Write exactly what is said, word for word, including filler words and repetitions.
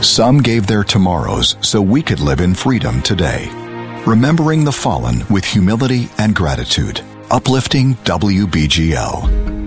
Some gave their tomorrows so we could live in freedom today. Remembering the fallen with humility and gratitude. Uplifting W B G O.